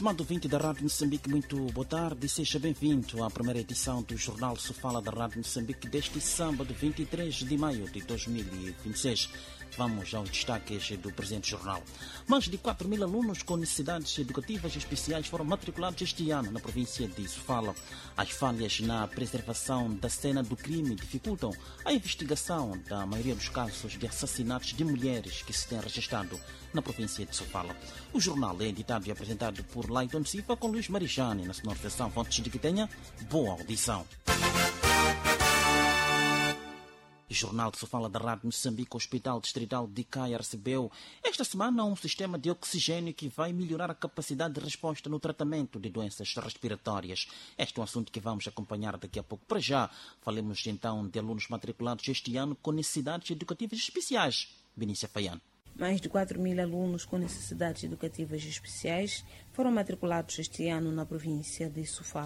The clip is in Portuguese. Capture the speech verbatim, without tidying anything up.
Estimado ouvinte da Rádio Moçambique, muito boa tarde e seja bem-vindo à primeira edição do Jornal Sofala da Rádio Moçambique deste sábado, vinte e três de maio de dois mil e vinte e seis. Vamos aos destaques do presente jornal. Mais de quatro mil alunos com necessidades educativas especiais foram matriculados este ano na província de Sofala. As falhas na preservação da cena do crime dificultam a investigação da maioria dos casos de assassinatos de mulheres que se têm registrado na província de Sofala. O jornal é editado e apresentado por Laiton Sifa com Luís Marijani na sonorização. Fontes de que tenha boa audição. Jornal de Sofala da Rádio Moçambique. O Hospital Distrital de Caia recebeu esta semana um sistema de oxigênio que vai melhorar a capacidade de resposta no tratamento de doenças respiratórias. Este é um assunto que vamos acompanhar daqui a pouco. Para já, falemos então de alunos matriculados este ano com necessidades educativas especiais. Benícia Faiano. Mais de quatro mil alunos com necessidades educativas especiais foram matriculados este ano na província de Sofala.